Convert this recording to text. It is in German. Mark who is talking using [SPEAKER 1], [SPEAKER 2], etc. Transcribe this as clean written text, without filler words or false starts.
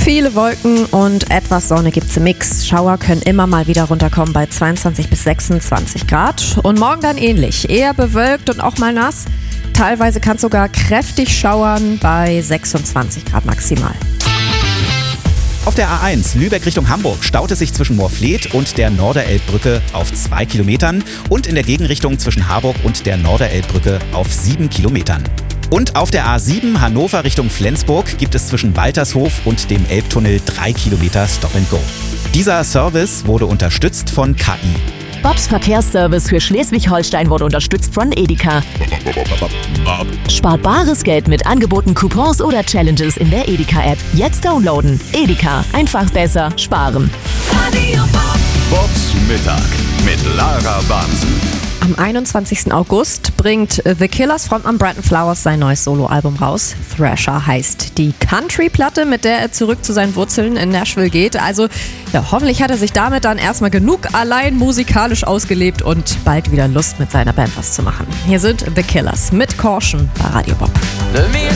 [SPEAKER 1] Viele Wolken und etwas Sonne gibt's im Mix. Schauer können immer mal wieder runterkommen bei 22 bis 26 Grad. Und morgen dann ähnlich. Eher bewölkt und auch mal nass. Teilweise kann es sogar kräftig schauern bei 26 Grad maximal.
[SPEAKER 2] Auf der A1 Lübeck Richtung Hamburg staut es sich zwischen Moorfleet und der Norderelbbrücke auf 2 Kilometern und in der Gegenrichtung zwischen Harburg und der Norderelbbrücke auf 7 Kilometern. Und auf der A7 Hannover Richtung Flensburg gibt es zwischen Waltershof und dem Elbtunnel 3 Kilometer Stop and Go. Dieser Service wurde unterstützt von KI.
[SPEAKER 3] Bobs Verkehrsservice für Schleswig-Holstein wurde unterstützt von Edeka. Spart bares Geld mit Angeboten, Coupons oder Challenges in der Edeka-App. Jetzt downloaden. Edeka. Einfach besser sparen.
[SPEAKER 4] Bobs Mittag mit Lara Bansen.
[SPEAKER 1] Am 21. August bringt The Killers Frontmann Brandon Flowers sein neues Soloalbum raus. Thrasher heißt die Country-Platte, mit der er zurück zu seinen Wurzeln in Nashville geht. Also ja, hoffentlich hat er sich damit dann erstmal genug allein musikalisch ausgelebt und bald wieder Lust mit seiner Band was zu machen. Hier sind The Killers mit Caution bei Radio Bob.